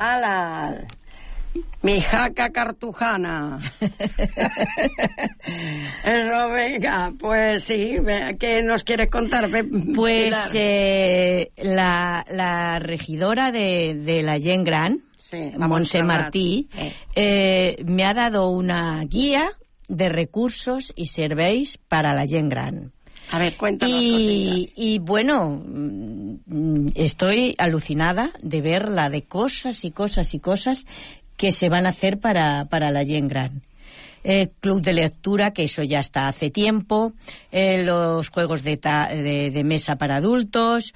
¡Hala! Mi jaca cartujana. Eso, venga, pues sí, ¿qué nos quieres contar? Pues la regidora de la gent gran, sí, Montse Martí, me ha dado una guía de recursos y serveis para la gent gran. A ver, cuéntanos. Y bueno, estoy alucinada de ver la de cosas y cosas y cosas que se van a hacer para la gent gran. Club de lectura, que eso ya está hace tiempo, los juegos de mesa para adultos,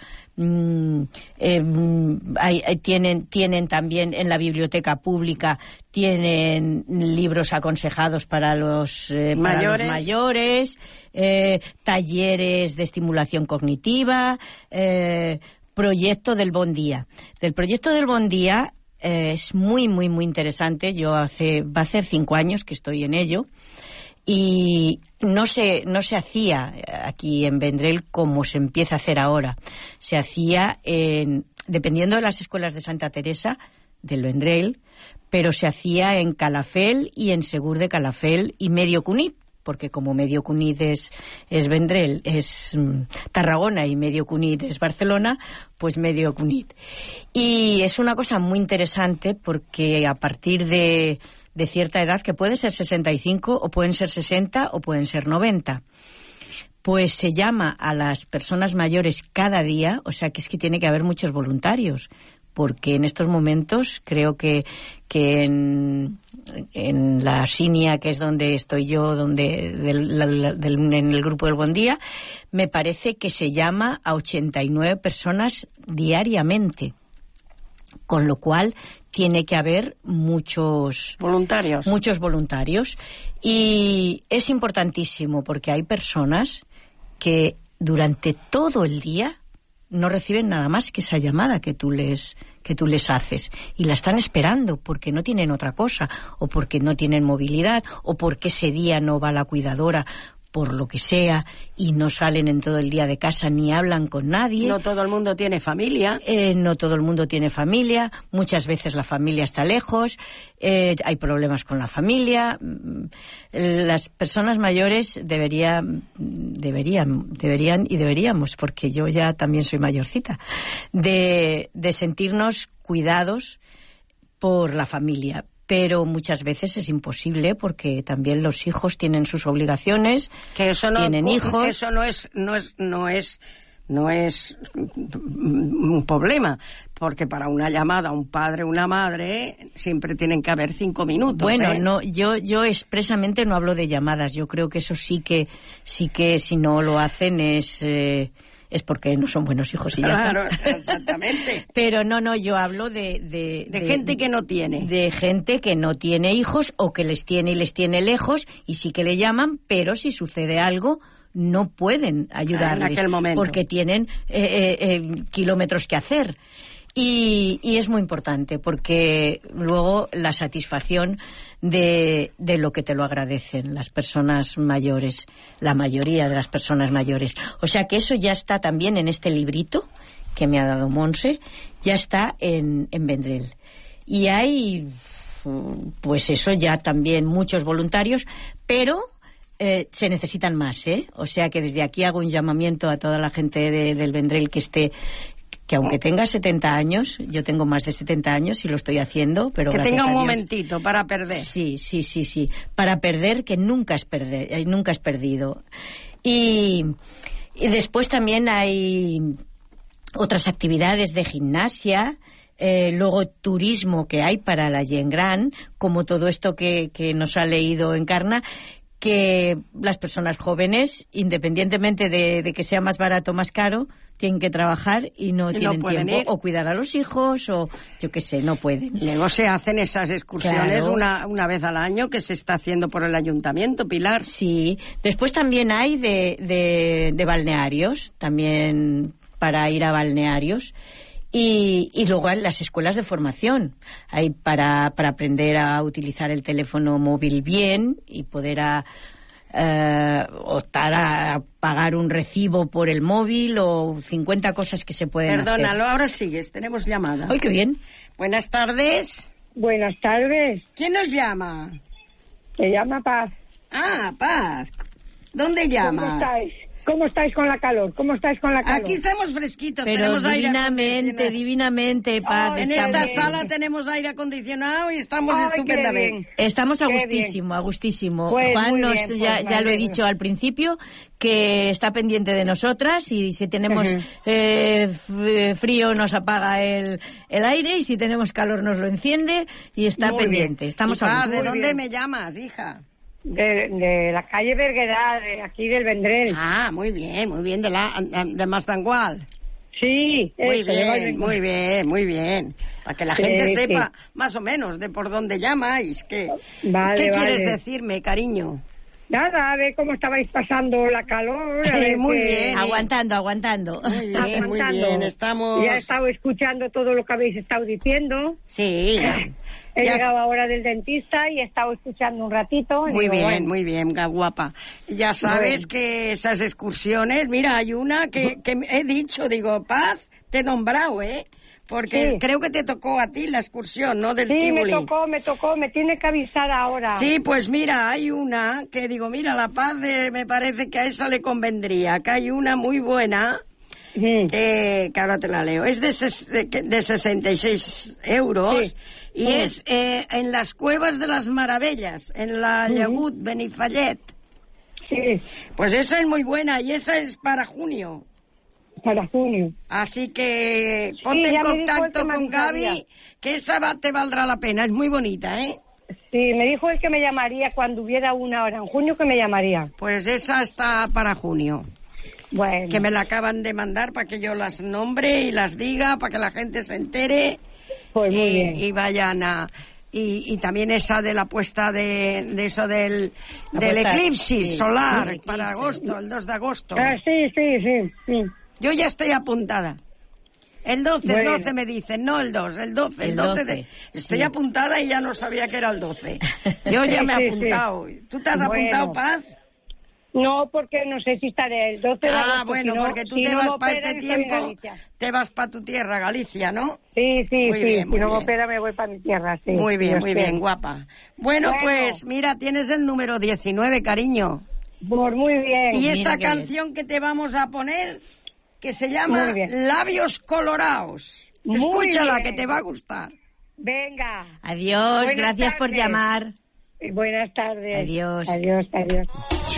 tienen también en la biblioteca pública, tienen libros aconsejados para los mayores, talleres de estimulación cognitiva, proyecto del Bon Día. Del proyecto del Bon Día es muy, muy, muy interesante. Va a hacer 5 años que estoy en ello y no se hacía aquí en Vendrell como se empieza a hacer ahora. Se hacía dependiendo de las escuelas de Santa Teresa del Vendrell, pero se hacía en Calafell y en Segur de Calafell y Medio Cunit, porque como Medio Cunit es Vendrell, es Tarragona, y Medio Cunit es Barcelona, pues Medio Cunit. Y es una cosa muy interesante porque a partir de cierta edad, que puede ser 65 o pueden ser 60 o pueden ser 90, pues se llama a las personas mayores cada día, o sea que es que tiene que haber muchos voluntarios, porque en estos momentos creo que en la Sinia, que es donde estoy yo, en el grupo del Bon Día, me parece que se llama a 89 personas diariamente, con lo cual tiene que haber muchos voluntarios. Y es importantísimo porque hay personas que durante todo el día no reciben nada más que esa llamada que tú les haces, y la están esperando porque no tienen otra cosa, o porque no tienen movilidad, o porque ese día no va la cuidadora, por lo que sea, y no salen en todo el día de casa ni hablan con nadie. No todo el mundo tiene familia. Muchas veces la familia está lejos, hay problemas con la familia. Las personas mayores deberíamos, porque yo ya también soy mayorcita, de sentirnos cuidados por la familia. Pero muchas veces es imposible porque también los hijos tienen sus obligaciones, tienen hijos. Eso no es un problema, porque para una llamada a un padre o una madre siempre tienen que haber 5 minutos. Bueno, no, yo expresamente no hablo de llamadas. Yo creo que eso sí que si no lo hacen es porque no son buenos hijos y ya está. Claro, exactamente. Pero no, yo hablo de gente que no tiene. De gente que no tiene hijos, o que les tiene y les tiene lejos, y sí que le llaman, pero si sucede algo no pueden ayudarles. En aquel momento. Porque tienen kilómetros que hacer. Y es muy importante porque luego la satisfacción de lo que te lo agradecen las personas mayores, la mayoría de las personas mayores. O sea que eso ya está también en este librito que me ha dado Montse, ya está en Vendrell. Y hay, pues eso, ya también muchos voluntarios, pero se necesitan más, ¿eh? O sea que desde aquí hago un llamamiento a toda la gente del Vendrell que aunque tenga 70 años, yo tengo más de 70 años y lo estoy haciendo, pero que tenga un Dios, momentito para perder. Sí, para perder, que nunca es perdido. Y después también hay otras actividades de gimnasia, luego turismo que hay para la gent gran, como todo esto que nos ha leído Encarna, que las personas jóvenes, independientemente de que sea más barato o más caro, tienen que trabajar y no tienen tiempo, o cuidar a los hijos, o yo qué sé, no pueden. Luego se hacen esas excursiones, claro, una vez al año, que se está haciendo por el ayuntamiento, Pilar. Sí, después también hay de balnearios, también para ir a balnearios. Y luego en las escuelas de formación hay para aprender a utilizar el teléfono móvil bien y poder optar a pagar un recibo por el móvil o 50 cosas que se pueden hacer. Perdónalo, ahora sigues, tenemos llamada. ¡Ay, qué bien! Buenas tardes. Buenas tardes. ¿Quién nos llama? Te llama Paz. Ah, Paz. ¿Dónde llamas? ¿Cómo estáis? ¿Cómo estáis con la calor? ¿Cómo estáis con la calor? Aquí estamos fresquitos, pero tenemos aire acondicionado. divinamente, Paz. En esta sala tenemos aire acondicionado y estamos estupendamente. Estamos a gustísimo, a gustísimo. Pues Juan pues ya lo he dicho al principio, que está pendiente de nosotras y si tenemos frío nos apaga el aire y si tenemos calor nos lo enciende y está muy pendiente. Bien. Estamos a gusto. ¿De dónde me llamas, hija? De la calle Berguedà, de aquí del Vendrell. Ah, muy bien, de Mastangual. Sí. Muy bien. Para que la gente sepa más o menos de por dónde llamáis. ¿Qué quieres decirme, cariño? Nada, a ver cómo estabais pasando la calor. Muy bien. Aguantando. Muy bien, estamos... Ya he estado escuchando todo lo que habéis estado diciendo. Sí. He llegado ahora del dentista y he estado escuchando un ratito. Muy bien, guapa. Ya sabes que esas excursiones... Mira, hay una que he dicho, digo, Paz, te he nombrado, porque creo que te tocó a ti la excursión, ¿no? Del Tívoli. Me tocó, me tiene que avisar ahora. Sí, pues mira, hay una que digo, mira, la Paz me parece que a esa le convendría, que hay una muy buena, que ahora te la leo, es de 66 euros y es en las Cuevas de las Maravillas, en la Llagut, Benifallet. Sí. Pues esa es muy buena y esa es para junio. Para junio. Así que ponte en contacto con Gaby, que esa te valdrá la pena, es muy bonita, ¿eh? Sí, me dijo él que me llamaría cuando hubiera una hora en junio, que me llamaría. Pues esa está para junio. Bueno. Que me la acaban de mandar para que yo las nombre y las diga, para que la gente se entere. Pues muy bien. Y vayan a... Y también esa de la puesta de eso del eclipse solar para agosto, el 2 de agosto. Sí. Yo ya estoy apuntada. El 12, el 12 me dicen, no el 2, el 12, el 12. Estoy apuntada y ya no sabía que era el 12. Yo ya me he apuntado. ¿Tú te has apuntado, Paz? No, porque no sé si estaré el 12 de agosto. Ah, bueno, si no, porque tú te vas para ese tiempo, te vas para tu tierra, Galicia, ¿no? Sí. Muy bien, si no me opera me voy para mi tierra, sí. Muy bien, guapa. Bueno, pues mira, tienes el número 19, cariño. Pues muy bien. Y esta canción que te vamos a poner, que se llama Labios Colorados. Escúchala, que te va a gustar. Venga. Adiós, gracias por llamar. Buenas tardes. Adiós. Adiós.